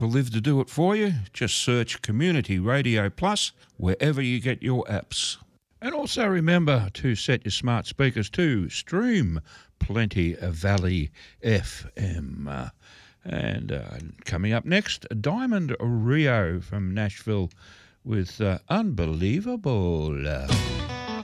We'll live to do it for you. Just search Community Radio Plus wherever you get your apps. And also remember to set your smart speakers to stream Plenty Valley FM. And coming up next, Diamond Rio from Nashville with Unbelievable.